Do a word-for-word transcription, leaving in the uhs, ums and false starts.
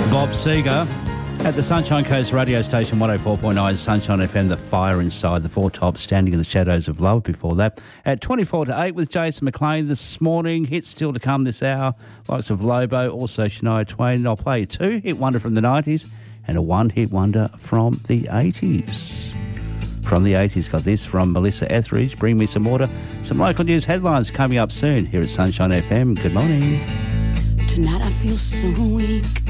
Bob Seger at the Sunshine Coast radio station one oh four point nine Sunshine F M, The Fire Inside, the Four Tops, Standing in the Shadows of Love before that. At twenty-four to eight with Jason McLean this morning. Hits still to come this hour. Likes of Lobo, also Shania Twain. I'll play two hit wonder from the nineties and a one hit wonder from the eighties. From the eighties, got this from Melissa Etheridge, Bring Me Some Water. Some local news headlines coming up soon here at Sunshine F M. Good morning. Tonight I feel so weak.